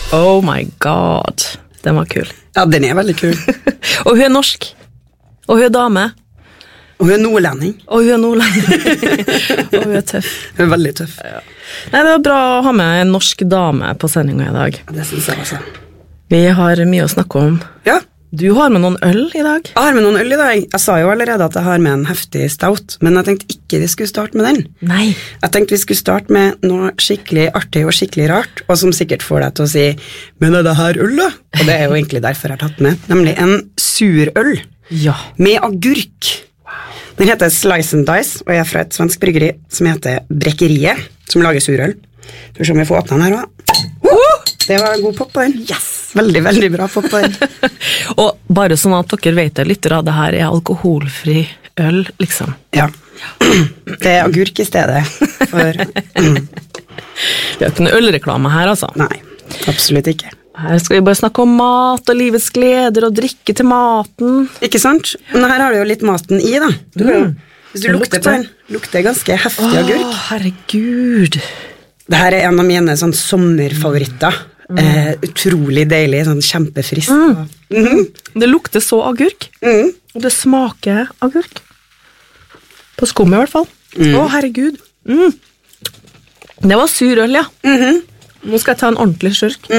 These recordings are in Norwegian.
Oh my god, den var kul. Ja, den veldig kul. Og hun norsk. Og hun dame. Og hun nordlending. Og hun tøff. Hun veldig tøff. Ja. Nei, det var bra å ha med en norsk dame på sendingen i dag. Det synes jeg også. Vi har mye å snakke om. Ja. Du har med noen øl i dag. Jeg har med noen øl i dag. Jeg sa jo allerede at jeg har med en heftig stout, men jeg tenkte ikke vi skulle starte med den. Nei. Jeg tenkte vi skulle starte med noe skikkelig artig og skikkelig rart, og som sikkert får deg til å si, men det her øl da? Og det jo egentlig derfor jeg har tatt med, nemlig en surøl med agurk. Den heter Slice and Dice, og fra et svensk bryggeri som heter Brekkeriet, som lager surøl. Skal vi se om vi får åpne den her da. Det var en god pop på den. Yes! Veldig, veldig bra pop på den. Og bare sånn at dere vet det, lytter av det her alkoholfri øl, liksom. Ja. Det agurk i stedet. For, Det ikke noe ølreklame her, altså. Nei, absolutt ikke. Her skal vi bare snakke om mat og livets gleder og drikke til maten. Ikke sant? Men her har du jo litt maten i, da. Hvis du lukter på den, lukter ganske heftig agurk. Herregud. Dette en av mine sånn sommerfavoritter. Utrolig deilig, sånn kjempefrisk. Det lukter så agurk. Og det smaker agurk. På skummet i hvert fall. Herregud. Det var surøl, ja. Nå skal jeg ta en ordentlig slurk.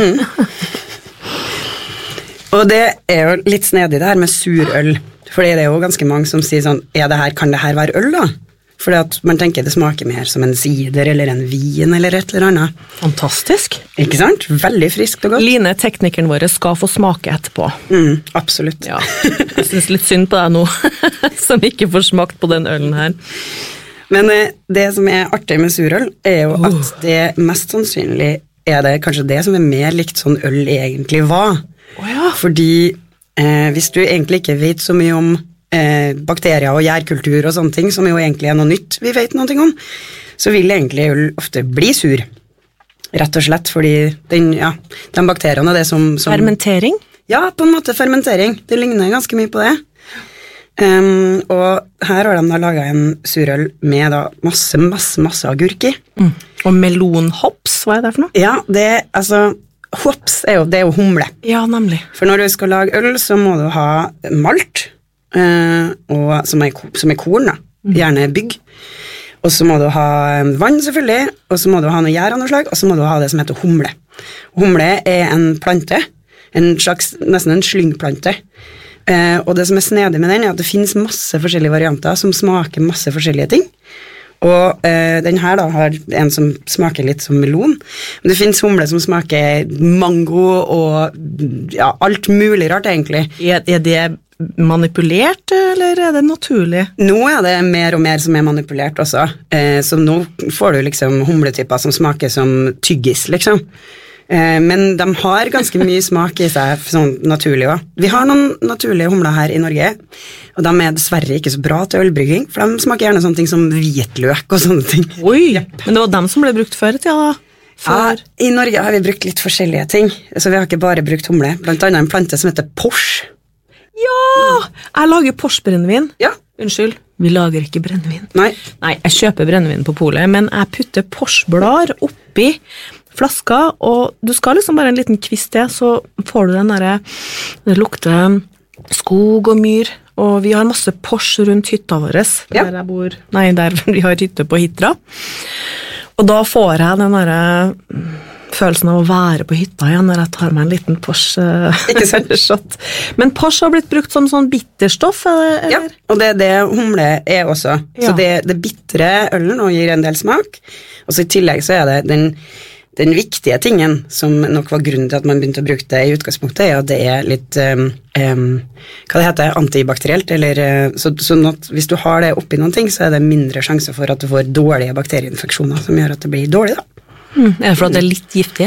Og det jo litt snedig det her med surøl. Fordi det jo ganske mange som sier sånn, kan det her være øl da? Fordi at man tenker det smaker mer som en sider eller en vin eller et eller annet. Fantastisk. Ikke sant? Veldig friskt og godt. Line, teknikeren vår, skal få smake etterpå. Absolutt. Ja, jeg synes litt synd på deg nå, som ikke får smakt på den ølen her. Men det som artig med surøl jo at det mest sannsynlig det kanskje det som mer likt sånn øl egentlig var. Fordi hvis du egentlig ikke vet så mye om bakterier og gjærkultur og sånne ting, som jo egentlig noe nytt vi vet noe om, så vil egentlig øl ofte bli sur. Rett og slett, fordi de bakteriene det som... Fermentering? Ja, på en måte fermentering. Det ligner ganske mye på det. Og her har de da laget en surøl med da masse agurk i. Og melonhops, hva det for noe? Ja, hops det jo humle. Ja, nemlig. For når du skal lage øl, så må du ha malt, og som korn da, gjerne bygg, og så må du ha vann selvfølgelig, og så må du ha noe gjær av noe slag, og så må du ha det som heter humle. Humle en plante, nesten en slyngplante, og det som snedig med den at det finnes masse forskjellige varianter som smaker masse forskjellige ting, og den her da har en som smaker litt som melon, men det finnes humle som smaker mango og alt mulig rart egentlig. Det manipulert, eller det naturlig? Nå det mer og mer som manipulert også, så nå får du liksom humletyper som smaker som tyggis, liksom. Men de har ganske mye smak i seg, sånn naturlig også. Vi har noen naturlige humler her i Norge, og de dessverre ikke så bra til ølbrygging, for de smaker gjerne sånne ting som hvitløk og sånne ting. Oi, men det var dem som ble brukt før i tida da? I Norge har vi brukt litt forskjellige ting, så vi har ikke bare brukt humle, blant annet en plante som heter Porsche. Ja, jeg lager Porsche-brennevin. Ja. Unnskyld, vi lager ikke brennevin. Nei, jeg kjøper brennevin på polet, men jeg putter Porsche-blar oppi flaska, og du skal liksom bare en liten kvist til, så får du den der, det lukter skog og myr, og vi har masse Porsche rundt hytta vår, der jeg bor, der vi har hytte på Hitra, og da får jeg den der følelsen av å være på hytta igjen når jeg tar meg en liten Porsche-shot. Men Porsche har blitt brukt som sånn bitterstoff, eller? Ja, og det humle også. Ja. Så det bittre ølen og gir en del smak, og så i tillegg så det den viktige tingen som nok var grunnen til at man begynte å bruke det i utgangspunktet, at det litt hva det heter, antibakterielt, eller sånn at hvis du har det oppi noen ting, så det mindre sjanse for at du får dårlige bakterieinfeksjoner som gjør at det blir dårlig da. Er det for at det litt giftig?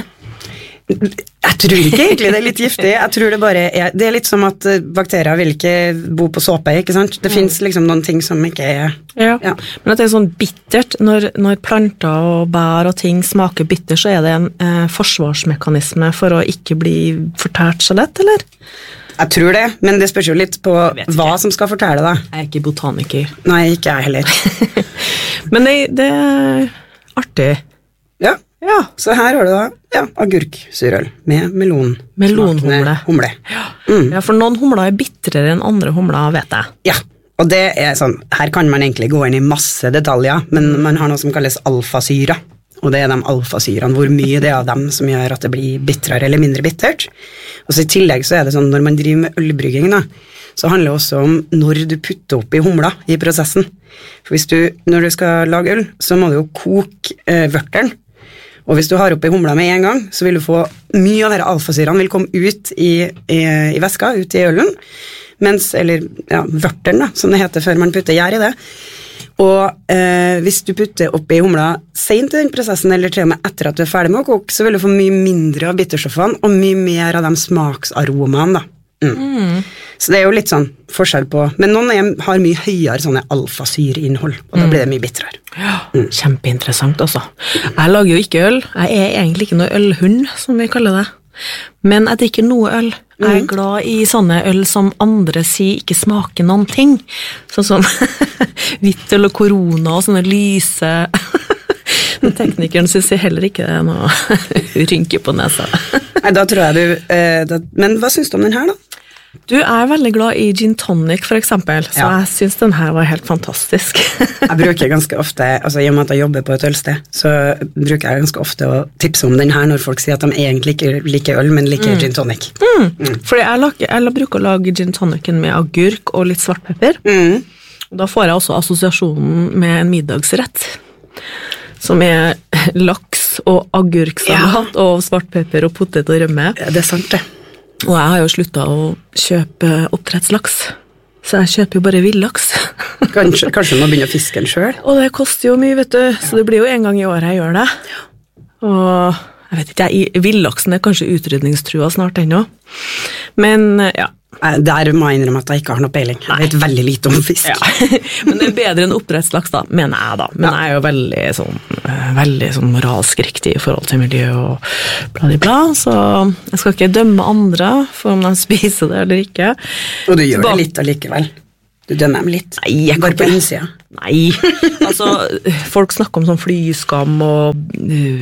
Jeg tror ikke egentlig det litt giftig. Jeg tror det bare det litt som at bakterier vil ikke bo på såpe, ikke sant? Det finnes liksom noen ting som ikke Ja. Men at det sånn bittert, når planter og bær og ting smaker bitter, så det en forsvarsmekanisme for å ikke bli fortært så lett, eller? Jeg tror det, men det spørs jo litt på hva som skal fortære da. Jeg ikke botaniker. Nei, ikke jeg heller. Men det artig. Ja. Ja. Så her har du da agurksurøl med Melonhumle. Humle. Ja, for noen humler er bitrere enn andre humler, vet jeg. Ja, og det er sånn, her kan man egentlig gå inn i masse detaljer, men man har noe som kalles alfasyra, og det er de alfasyrene, hvor mye det er av dem som gjør at det blir bitrere eller mindre bittert. Og så i tillegg så er det sånn, når man driver med ølbrygging da, så handler det også om når du putter opp i humla i prosessen. For når du skal lage øl, så må du jo koke vørteren, og hvis du har oppi humla med en gang, så vil du få mye av dere alfasyrene vil komme ut i væska, ut i ølen, eller vørteren da, som det heter før man putter gjær i det. Og hvis du putter oppi humla sent i den prosessen, eller til og med etter at du er ferdig med å koke, så vil du få mye mindre av bitterstoffene, og mye mer av de smaksaromaene da. Så det er jo litt sånn forskjell på, men noen har mye høyere sånne alfasyreinnhold, og da blir det mye bitrere. Ja, kjempeinteressant også. Jeg lager jo ikke øl, jeg er egentlig ikke noe ølhund, som vi kaller det. Men jeg drikker noe øl. Jeg er glad i sånne øl som andre sier ikke smaker noen ting. Sånn som hvittøl og korona og sånne lyse. Men teknikeren synes jeg heller ikke det er noe rynke på nesa. Nei, da tror jeg men hva synes du om den her da? Du er veldig glad i gin tonic for eksempel, så jeg synes den her var helt fantastisk. Jeg bruker ganske ofte, altså i og med at jeg jobber på et ølsted, så bruker jeg ganske ofte å tipse om den her når folk sier at de egentlig ikke liker øl, men liker gin tonic. Fordi jeg bruker å lage gin tonicen med agurk og litt svartpepper. Da får jeg også assosiasjonen med en middagsrett, som er laks og agurksalat og svartpepper og potet og rømme. Det er sant det. Og jeg har jo sluttet å kjøpe oppdrettslaks, så jeg kjøper jo bare villaks. Kanskje du må begynne å fiske den selv? Og det koster jo mye, vet du, så det blir jo en gang i året jeg gjør det. Og jeg vet ikke, villaksen er kanskje utrydningstrua snart ennå. Men ja. Der må jeg innrømme at jeg ikke har noe peiling. Jeg vet veldig lite om fisk. Ja. Men det er bedre enn oppdrettslaks da, mener jeg da. Men jeg er jo veldig sånn moralsk riktig i forhold til miljø og bla, så jeg skal ikke dømme andre for om de spiser det eller ikke. Og du gjør det litt allikevel. Du dømmer dem litt. Nei, jeg bare på innsida. Nei, altså folk snakker om sånn flyskam og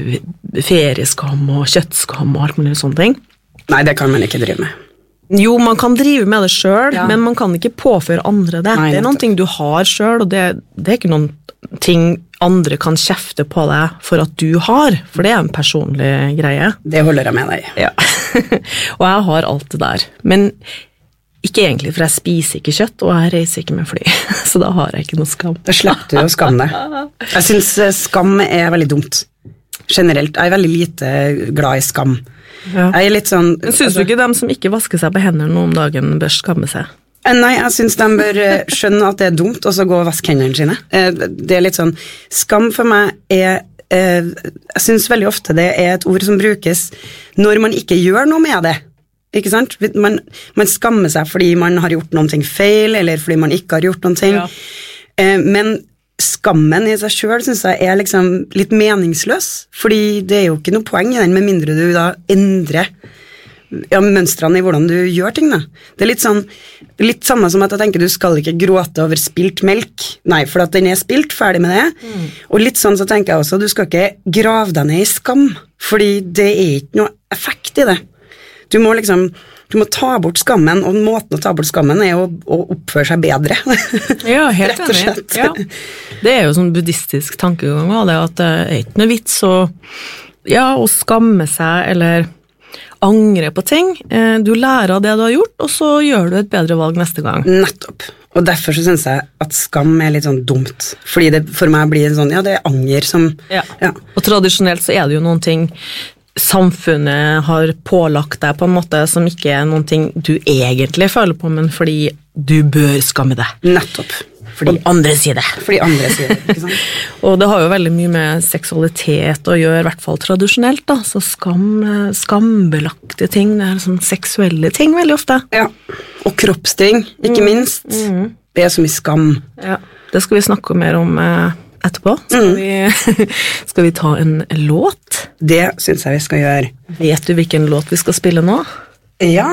ferieskam og kjøttskam og alt mulig sånne ting. Nei, det kan man ikke drive med. Jo, man kan drive med det selv, men man kan ikke påføre andre det. Nei, det er noen ting du har selv, og det er ikke noen ting andre kan kjefte på deg for at du har, for det er en personlig greie. Det holder jeg med deg. Ja, og jeg har alt det der. Men ikke egentlig, for jeg spiser ikke kjøtt, og jeg reiser ikke med fly, så da har jeg ikke noe skam. Da slipper du å skamme deg. Jeg synes skam er veldig dumt. Generelt, jeg er veldig lite glad i skam. Ja. Jeg er litt sånn... Men synes du ikke dem som ikke vasker seg på hendene nå om dagen bør skamme seg? Nei, jeg synes de bør skjønne at det er dumt, og så gå og vaske hendene sine. Det er litt sånn... Skam for meg er... Jeg synes veldig ofte det er et ord som brukes når man ikke gjør noe med det. Ikke sant? Man skammer seg fordi man har gjort noen ting feil, eller fordi man ikke har gjort noen ting. Ja. Men... Skammen i seg selv synes jeg er liksom litt meningsløs, fordi det er jo ikke noe poeng i den, med mindre du da endrer mønstrene i hvordan du gjør ting da. Det er litt sånn, litt samme som at jeg tenker du skal ikke gråte over spilt melk, nei, for at den er spilt, ferdig med det, og litt sånn så tenker jeg også, du skal ikke grave deg ned i skam, fordi det er ikke noe effekt i det. Du må ta bort skammen, og måten å ta bort skammen er å oppføre seg bedre. Ja, helt enig. Ja. Det er jo sånn buddhistisk tankegang, det at det er ikke noe vits å skamme seg, eller angre på ting. Du lærer av det du har gjort, og så gjør du et bedre valg neste gang. Nettopp. Og derfor så synes jeg at skam er litt sånn dumt, fordi det for meg blir en sånn, det er anger som... Ja. Og tradisjonelt så er det jo noen ting samfunnet har pålagt deg på en måte som ikke er noen ting du egentlig føler på, men fordi du bør skamme deg. Nettopp. Fordi andre sier det. Fordi andre sier det, ikke sant? Og det har jo veldig mye med seksualitet å gjøre, i hvert fall tradisjonelt da, så skambelagte ting, det er sånn seksuelle ting veldig ofte. Ja, og kroppsting, ikke minst. Det er så mye skam. Ja, det skal vi snakke mer om etterpå. Skal vi ta en låt? Det synes jeg vi skal gjøre. Vet du hvilken låt vi skal spille nå? Ja,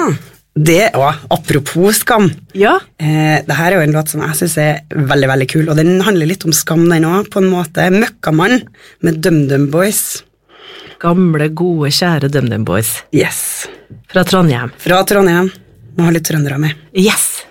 apropos skam. Ja. Det her er jo en låt som jeg synes er veldig, veldig kul, og den handler litt om skam den også, på en måte. Møkkamann med Dum Dum Boys. Gamle, gode, kjære DumDum Boys. Yes. Fra Trondheim. Fra Trondheim. Må ha litt trøndere med. Yes!